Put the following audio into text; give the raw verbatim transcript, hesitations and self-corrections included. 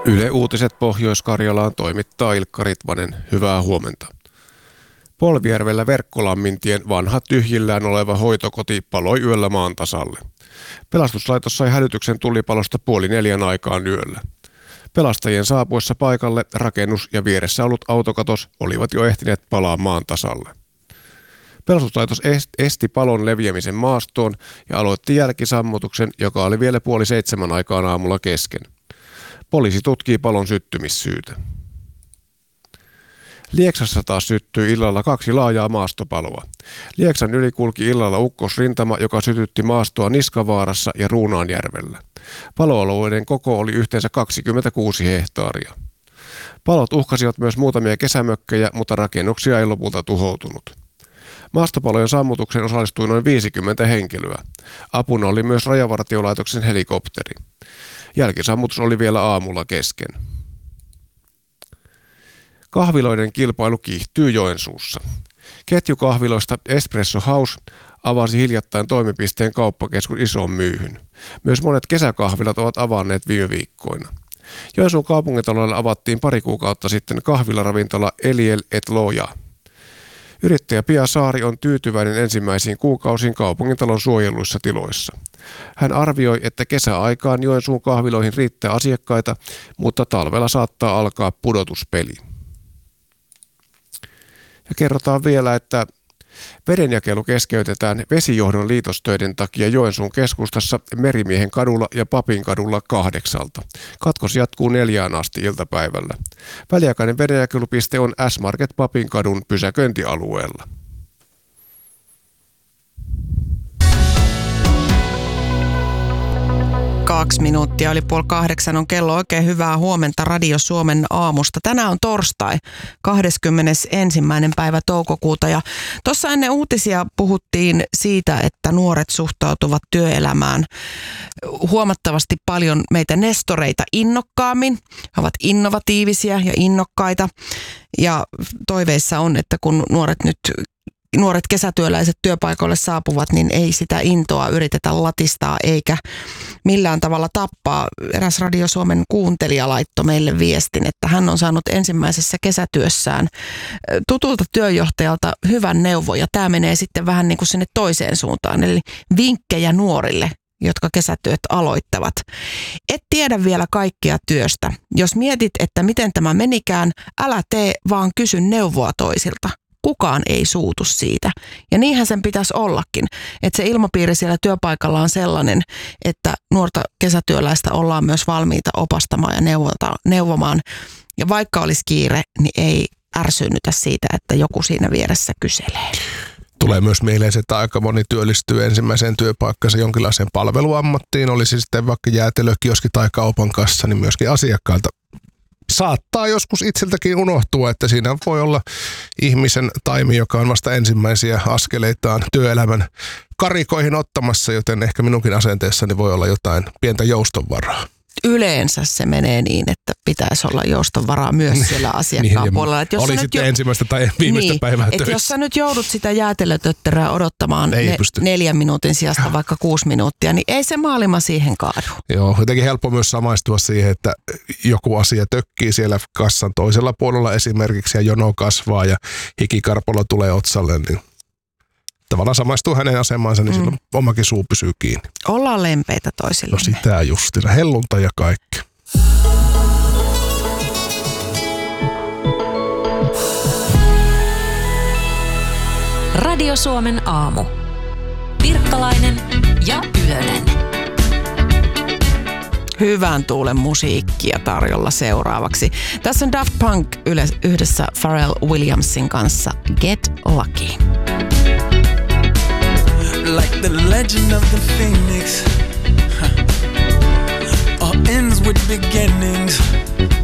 Yle Uutiset Pohjois-Karjalaan toimittaa Ilkka Ritvanen. Hyvää huomenta. Polvijärvellä Verkkolammintien vanha tyhjillään oleva hoitokoti paloi yöllä maan tasalle. Pelastuslaitos sai hälytyksen tulipalosta puoli neljän aikaan yöllä. Pelastajien saapuessa paikalle rakennus ja vieressä ollut autokatos olivat jo ehtineet palaa maan tasalle. Pelastuslaitos esti palon leviämisen maastoon ja aloitti jälkisammutuksen, joka oli vielä puoli seitsemän aikaan aamulla kesken. Poliisi tutkii palon syttymissyytä. Lieksassa taas syttyi illalla kaksi laajaa maastopaloa. Lieksan yli kulki illalla ukkosrintama, joka sytytti maastoa Niskavaarassa ja Ruunaanjärvellä. Paloalueiden koko oli yhteensä kaksikymmentäkuusi hehtaaria. Palot uhkasivat myös muutamia kesämökkejä, mutta rakennuksia ei lopulta tuhoutunut. Maastopalojen sammutukseen osallistui noin viisikymmentä henkilöä. Apuna oli myös Rajavartiolaitoksen helikopteri. Jälkisammutus oli vielä aamulla kesken. Kahviloiden kilpailu kiihtyy Joensuussa. Ketjukahviloista Espresso House avasi hiljattain toimipisteen kauppakeskus Isoon Myyhyn. Myös monet kesäkahvilat ovat avanneet viime viikkoina. Joensuun kaupungintalolla avattiin pari kuukautta sitten kahvilaravintola Eliel et Loja. Yrittäjä Pia Saari on tyytyväinen ensimmäisiin kuukausiin kaupungintalon suojelluissa tiloissa. Hän arvioi, että kesäaikaan Joensuun kahviloihin riittää asiakkaita, mutta talvella saattaa alkaa pudotuspeli. Ja kerrotaan vielä, että vedenjakelu keskeytetään vesijohdon liitostöiden takia Joensuun keskustassa Merimiehen kadulla ja Papin kadulla kahdeksalta. Katkos jatkuu neljään asti iltapäivällä. Väliaikainen vedenjakelupiste on S-Market Papin kadun pysäköintialueella. Kaksi minuuttia oli puoli kahdeksan on kello. Oikein hyvää huomenta Radio Suomen aamusta. Tänään on torstai, kahdeskymmenesensimmäinen päivä toukokuuta. Ja tuossa ennen uutisia puhuttiin siitä, että nuoret suhtautuvat työelämään huomattavasti paljon meitä nestoreita innokkaammin. He ovat innovatiivisia ja innokkaita. Ja toiveissa on, että kun nuoret nyt Nuoret kesätyöläiset työpaikoille saapuvat, niin ei sitä intoa yritetä latistaa eikä millään tavalla tappaa. Eräs Radio Suomen kuuntelija laittoi meille viestin, että hän on saanut ensimmäisessä kesätyössään tutulta työjohtajalta hyvän neuvon, ja tämä menee sitten vähän niin kuin sinne toiseen suuntaan, eli vinkkejä nuorille, jotka kesätyöt aloittavat. Et tiedä vielä kaikkea työstä. Jos mietit, että miten tämä menikään, älä tee, vaan kysy neuvoa toisilta. Kukaan ei suutu siitä. Ja niinhän sen pitäisi ollakin, että se ilmapiiri siellä työpaikalla on sellainen, että nuorta kesätyöläistä ollaan myös valmiita opastamaan ja neuvota, neuvomaan. Ja vaikka olisi kiire, niin ei ärsyynnytä siitä, että joku siinä vieressä kyselee. Tulee myös mieleen, että aika moni työllistyy ensimmäiseen työpaikkansa jonkinlaiseen palveluammattiin, olisi sitten vaikka jäätelökioski tai kaupan kassa, niin myöskin asiakkailta saattaa joskus itseltäkin unohtua, että siinä voi olla ihmisen taimi, joka on vasta ensimmäisiä askeleitaan työelämän karikoihin ottamassa, joten ehkä minunkin asenteessani voi olla jotain pientä joustonvaraa. Yleensä se menee niin, että pitäisi olla joustonvaraa myös siellä asiakkaan niin, puolella. Että jos oli sitten jo ensimmäistä tai viimeistä niin, päivää töissä. Jos sä nyt joudut sitä jäätelötötterää odottamaan ne, neljän minuutin sijasta vaikka kuusi minuuttia, niin ei se maailma siihen kaadu. Joo, jotenkin helppo myös samaistua siihen, että joku asia tökkii siellä kassan toisella puolella esimerkiksi ja jono kasvaa ja hikikarpolla tulee otsalle, niin tavallaan samaistuu hänen asemaansa, niin mm. silloin omakin suu pysyy kiinni. Ollaan lempeitä toisillemme. No sitä justina. Hellunta ja kaikki. Radio Suomen aamu. Pirkkalainen ja Ylönen. Hyvän tuulen musiikkia tarjolla seuraavaksi. Tässä on Daft Punk yhdessä Pharrell Williamsin kanssa Get Lucky. Like the legend of the phoenix, huh. All ends with beginnings.